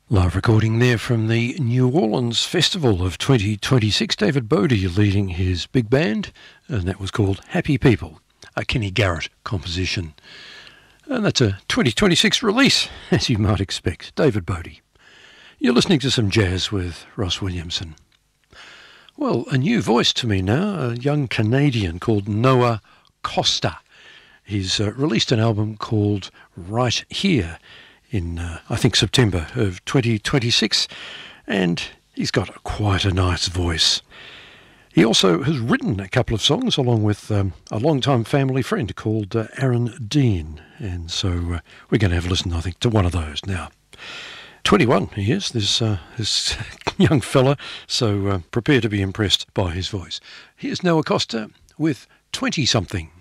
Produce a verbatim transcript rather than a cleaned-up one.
Live recording there from the New Orleans Festival of twenty twenty-six. David Bodie leading his big band, and that was called Happy People, a Kenny Garrett composition. And that's a twenty twenty-six release, as you might expect. David Bodie. You're listening to some jazz with Ross Williamson. Well, a new voice to me now, a young Canadian called Noah Costa. He's uh, released an album called Right Here in, uh, I think, September of twenty twenty-six, and he's got quite a nice voice. He also has written a couple of songs along with um, a long-time family friend called uh, Aaron Dean, and so uh, we're going to have a listen, I think, to one of those now. twenty-one he is, this, uh, this young fella, so uh, prepare to be impressed by his voice. Here's Noah Costa with twenty-something.